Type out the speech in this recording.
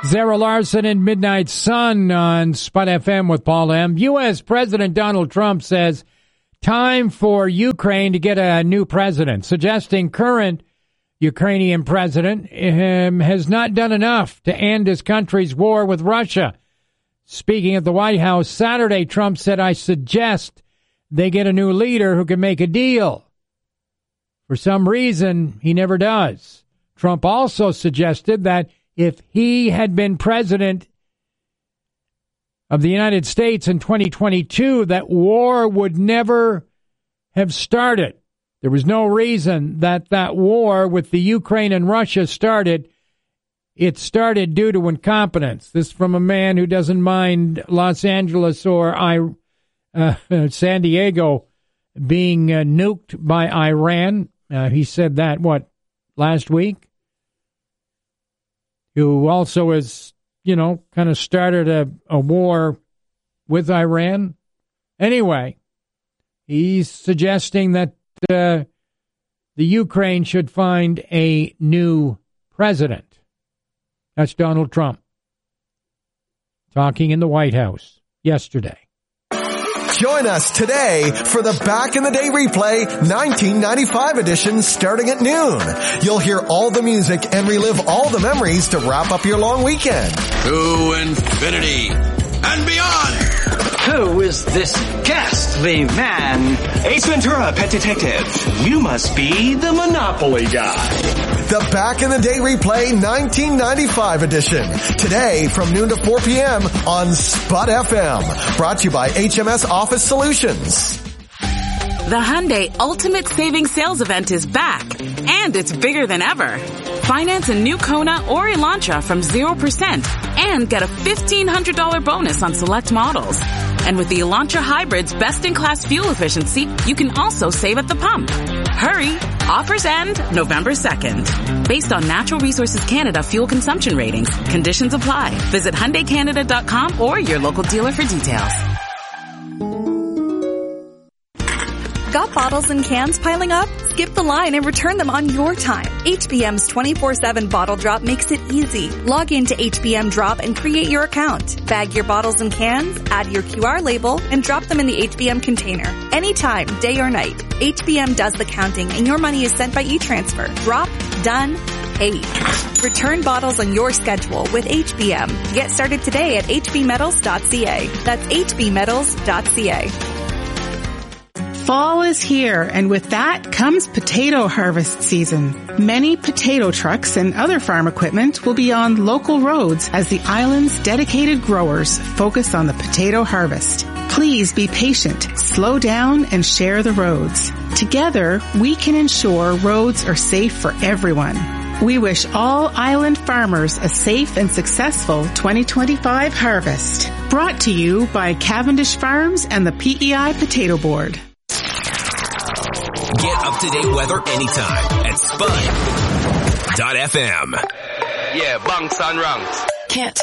Zara Larson and Midnight Sun on Spot FM with Paul M. U.S. President Donald Trump says time for Ukraine to get a new president, suggesting current Ukrainian president has not done enough to end his country's war with Russia. Speaking at the White House Saturday, Trump said, I suggest they get a new leader who can make a deal. For some reason, he never does. Trump also suggested that if he had been president of the United States in 2022, that war would never have started. There was no reason that war with the Ukraine and Russia started. It started due to incompetence. This from a man who doesn't mind Los Angeles or San Diego being nuked by Iran. He said that, last week? Who also has, kind of started a war with Iran. Anyway, he's suggesting that the Ukraine should find a new president. That's Donald Trump talking in the White House yesterday. Join us today for the Back in the Day replay 1995 edition starting at noon. You'll hear all the music and relive all the memories to wrap up your long weekend. To infinity and beyond. Who is this ghastly man? Ace Ventura, Pet Detective. You must be the Monopoly guy. The Back in the Day replay 1995 edition. Today from noon to 4 p.m. on Spot FM. Brought to you by HMS Office Solutions. The Hyundai Ultimate Savings Sales Event is back, and it's bigger than ever. Finance a new Kona or Elantra from 0% and get a $1,500 bonus on select models. And with the Elantra Hybrid's best-in-class fuel efficiency, you can also save at the pump. Hurry! Offers end November 2nd. Based on Natural Resources Canada fuel consumption ratings. Conditions apply. Visit HyundaiCanada.com or your local dealer for details. Got bottles and cans piling up? Skip the line and return them on your time. HBM's 24/7 bottle drop makes it easy. Log into HBM Drop and create your account. Bag your bottles and cans, add your QR label, and drop them in the HBM container. Anytime, day or night. HBM does the counting and your money is sent by e-transfer. Drop, done, paid. Return bottles on your schedule with HBM. Get started today at hbmetals.ca. That's hbmetals.ca. Fall is here, and with that comes potato harvest season. Many potato trucks and other farm equipment will be on local roads as the island's dedicated growers focus on the potato harvest. Please be patient, slow down, and share the roads. Together, we can ensure roads are safe for everyone. We wish all island farmers a safe and successful 2025 harvest. Brought to you by Cavendish Farms and the PEI Potato Board. Get up-to-date weather anytime at Spud.fm. Yeah, bunks and ranks. Can't